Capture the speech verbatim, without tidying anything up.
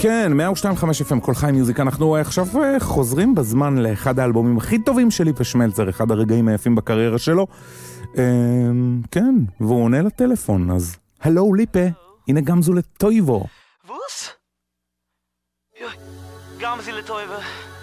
כן, מאה ושתיים נקודה חמש אף אם, כל חי מיוזיק. אנחנו עכשיו חוזרים בזמן לאחד האלבומים הכי טובים של ליפה שמלצר, אחד הרגעים היפים בקריירה שלו. כן, והוא עונה לטלפון, אז הלו ליפה, הנה גמזו לטויבו. ווס? יוי, גמזי לטויבו.